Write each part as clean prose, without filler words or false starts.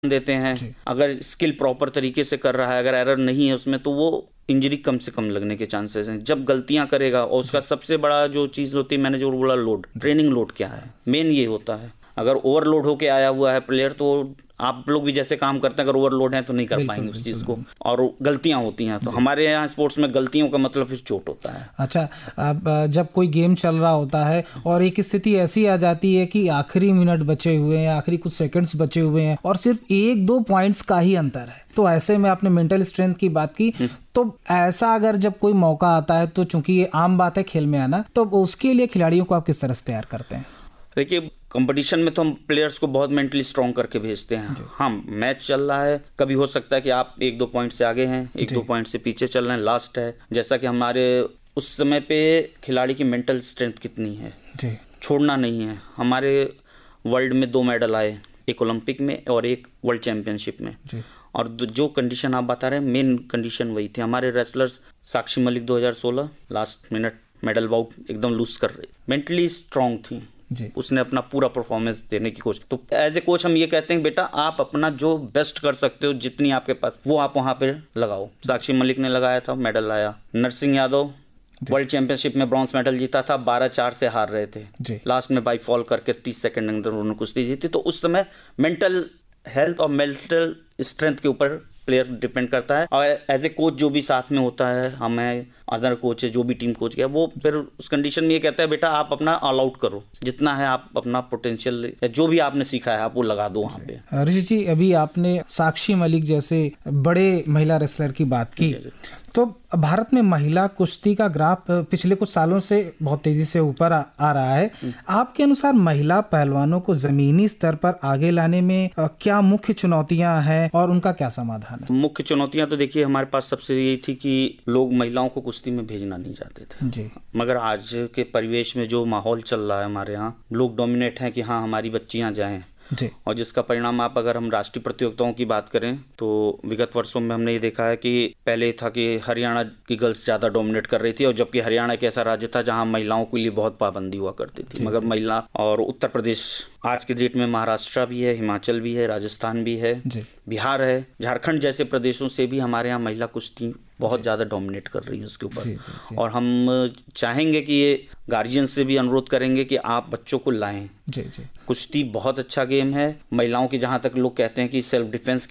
देते हैं। अगर स्किल प्रॉपर तरीके से कर रहा है, अगर एरर नहीं है उसमें, तो वो इंजरी कम से कम लगने के चांसेस हैं। जब गलतियां करेगा, और उसका सबसे बड़ा जो चीज़ होती है, मैंने जो बोला लोड, ट्रेनिंग लोड क्या है, मेन ये होता है। अगर ओवरलोड होके आया हुआ है प्लेयर, तो आप लोग भी जैसे काम करते हैं, अगर ओवरलोड है तो नहीं कर पाएंगे उस चीज़ को, और गलतियां होती हैं। तो हमारे यहाँ स्पोर्ट्स में गलतियों का मतलब फिर चोट होता है। अच्छा, अब जब कोई गेम चल रहा होता है और एक स्थिति ऐसी आ जाती है कि आखिरी मिनट बचे हुए हैं, आखिरी कुछ सेकंड्स बचे हुए हैं और सिर्फ 1-2 पॉइंट्स का ही अंतर है, तो ऐसे में आपने मेंटल स्ट्रेंथ की बात की, तो ऐसा अगर जब कोई मौका आता है, तो चूंकि ये आम बात है खेल में आना, तो उसके लिए खिलाड़ियों को आप किस तरह से तैयार करते हैं? देखिए, कंपटीशन में तो हम प्लेयर्स को बहुत मेंटली स्ट्रांग करके भेजते हैं। हाँ, मैच चल रहा है, कभी हो सकता है कि आप 1-2 पॉइंट से आगे हैं, 1-2 पॉइंट से पीछे चल रहे हैं, लास्ट है। जैसा कि हमारे उस समय पे खिलाड़ी की मेंटल स्ट्रेंथ कितनी है, छोड़ना नहीं है। हमारे वर्ल्ड में 2 मेडल आए, एक ओलंपिक में और एक वर्ल्ड चैंपियनशिप में। और जो कंडीशन आप बता रहे हैं, मेन कंडीशन वही थी। हमारे wrestlers, Sakshi Malik 2016 last minute medal bought एकदम लूज कर रही, मेंटली स्ट्रांग थी, उसने अपना पूरा परफॉर्मेंस देने की कोशिश। तो एज ए कोच हम ये कहते हैं, बेटा आप अपना जो बेस्ट कर सकते हो, जितनी आपके पास, वो आप वहाँ पे लगाओ। साक्षी मलिक ने लगाया था, मेडल आया। नरसिंह यादव वर्ल्ड चैंपियनशिप में ब्रॉन्ज मेडल जीता था, 12-4 से हार रहे थे, लास्ट में बाई फॉल करके 30 सेकंड अंदर उन्होंने कुश्ती जीती। तो उस समय मेंटल हेल्थ और मेंटल स्ट्रेंथ के ऊपर प्लेयर डिपेंड करता है। और एज ए कोच जो भी साथ में होता है, हमें अदर कोच है, जो भी टीम कोच गया, वो फिर उस कंडीशन में ये कहता है, बेटा आप अपना ऑल आउट करो, जितना है आप अपना पोटेंशियल या जो भी आपने सीखा है आप वो लगा दो वहाँ पे। ऋषि जी, अभी आपने साक्षी मलिक जैसे बड़े महिला रेसलर की बात की, तो भारत में महिला कुश्ती का ग्राफ पिछले कुछ सालों से बहुत तेजी से ऊपर आ रहा है। आपके अनुसार महिला पहलवानों को जमीनी स्तर पर आगे लाने में क्या मुख्य चुनौतियां हैं और उनका क्या समाधान है? मुख्य चुनौतियां तो देखिए, हमारे पास सबसे यही थी कि लोग महिलाओं को कुश्ती में भेजना नहीं चाहते थे जी। मगर आज के परिवेश में जो माहौल चल रहा है हमारे यहाँ, लोग डोमिनेट हैं कि हाँ हमारी बच्चियाँ जाएं जी। और जिसका परिणाम आप अगर हम राष्ट्रीय प्रतियोगिताओं की बात करें, तो विगत वर्षों में हमने ये देखा है कि पहले था कि हरियाणा की गर्ल्स ज़्यादा डोमिनेट कर रही थी, और जबकि हरियाणा एक ऐसा राज्य था जहां महिलाओं के लिए बहुत पाबंदी हुआ करती थी। मगर महिला, और उत्तर प्रदेश आज के डेट में, महाराष्ट्र भी है, हिमाचल भी है, राजस्थान भी है, बिहार है, झारखंड जैसे प्रदेशों से भी हमारे यहाँ महिला कुश्ती बहुत ज़्यादा डोमिनेट कर रही है उसके ऊपर। और हम चाहेंगे कि ये गार्जियन से भी अनुरोध करेंगे कि आप बच्चों को लाएं। कुश्ती बहुत अच्छा गेम है। महिलाओं की जहाँ तक लोग कहते हैं कि सेल्फ डिफेंस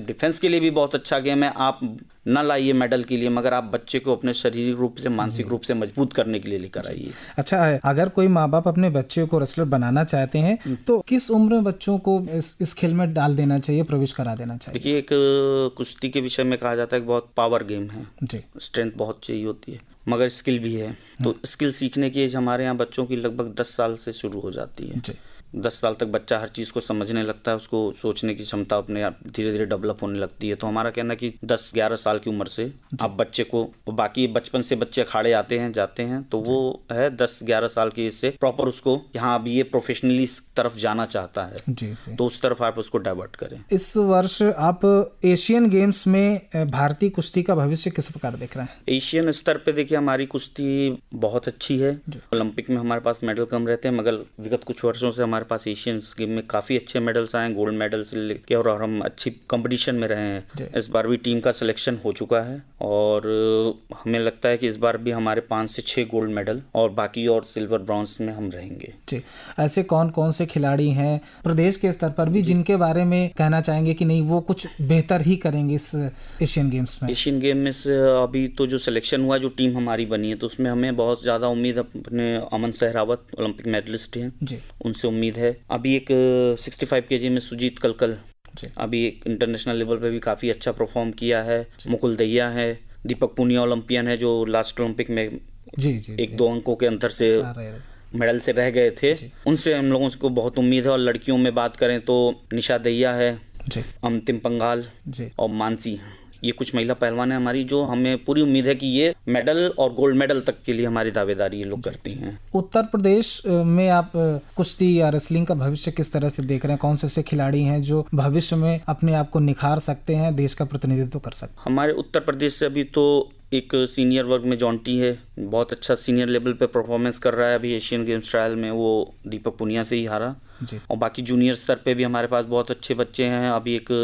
के लिए भी बहुत अच्छा गेम है। आप न लाइए मेडल के लिए, मगर आप बच्चे को अपने शारीरिक रूप से, मानसिक रूप से मजबूत करने के लिए लेकर आइए। अच्छा, अगर कोई माँ बाप अपने बच्चे को रेसलर बनाना चाहते हैं, तो किस उम्र में बच्चों को इस खेल में डाल देना चाहिए, प्रवेश करा देना चाहिए? देखिए, एक कुश्ती के विषय में कहा जाता है कि बहुत पावर गेम है जी, स्ट्रेंथ बहुत चाहिए होती है, मगर स्किल भी है। तो स्किल सीखने की एज हमारे यहाँ बच्चों की लगभग 10 साल से शुरू हो जाती है। 10 साल तक बच्चा हर चीज़ को समझने लगता है, उसको सोचने की क्षमता अपने आप धीरे धीरे डेवलप होने लगती है। तो हमारा कहना है कि 10-11 साल की उम्र से आप बच्चे को, बाकी बचपन से बच्चे अखाड़े आते हैं जाते हैं, तो वो है 10-11 साल की एज से प्रॉपर उसको, यहाँ अभी ये प्रोफेशनली तरफ जाना चाहता है जी। तो उस तरफ आप उसको डाइवर्ट करें। इस वर्ष आप एशियन गेम्स में भारतीय कुश्ती का भविष्य किस प्रकार देख रहे हैं? एशियन स्तर पे देखिए, हमारी कुश्ती बहुत अच्छी है। ओलंपिक में हमारे पास मेडल कम रहते हैं, मगर विगत कुछ वर्षों से हमारे पास एशियन गेम में काफ़ी अच्छे मेडल्स आए, गोल्ड मेडल से लेके, और हम अच्छी कंपटीशन में रहे हैं। इस बार भी टीम का सिलेक्शन हो चुका है, और हमें लगता है कि इस बार भी हमारे 5 से 6 गोल्ड मेडल, और बाकी और सिल्वर ब्रॉन्ज में हम रहेंगे जी। ऐसे कौन कौन से खिलाड़ी हैं प्रदेश के स्तर पर भी जिनके बारे में कहना चाहेंगे कि नहीं, वो कुछ बेहतर ही करेंगे इस एशियन गेम्स में? एशियन गेम में से अभी तो जो सिलेक्शन हुआ, जो टीम हमारी बनी है, तो उसमें हमें बहुत ज़्यादा उम्मीद, अपने अमन सहरावत ओलंपिक मेडलिस्ट हैं जी, उनसे उम्मीद है। अभी एक 65 kg में सुजीत कलकल अभी एक इंटरनेशनल लेवल पे भी काफ़ी अच्छा परफॉर्म किया है। मुकुल दहिया है, दीपक पुनिया ओलंपियन है, जो लास्ट ओलंपिक में जी, 1-2 अंकों के अंतर से मेडल से रह गए थे। उनसे हम लोगों को बहुत उम्मीद है। और लड़कियों में बात करें तो निशा दहिया है, अंतिम पंगाल और मानसी, ये कुछ महिला पहलवान है हमारी, जो हमें पूरी उम्मीद है कि ये मेडल और गोल्ड मेडल तक के लिए हमारी दावेदारी ये लोग करती हैं। उत्तर प्रदेश में आप कुश्ती या रेसलिंग का भविष्य किस तरह से देख रहे हैं? कौन से ऐसे खिलाड़ी हैं जो भविष्य में अपने आप को निखार सकते हैं, देश का प्रतिनिधित्व कर सकते हैं? हमारे उत्तर प्रदेश से अभी तो एक सीनियर वर्ग में जॉन्टी है, बहुत अच्छा सीनियर लेवल पे परफॉर्मेंस कर रहा है। अभी एशियन गेम्स ट्रायल में वो दीपक पुनिया से ही हारा जी। और बाकी जूनियर स्तर पे भी हमारे पास बहुत अच्छे बच्चे हैं। अभी एक